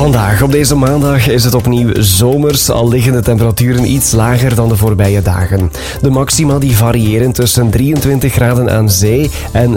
Vandaag, op deze maandag, is het opnieuw zomers, al liggen de temperaturen iets lager dan de voorbije dagen. De maxima die variëren tussen 23 graden aan zee en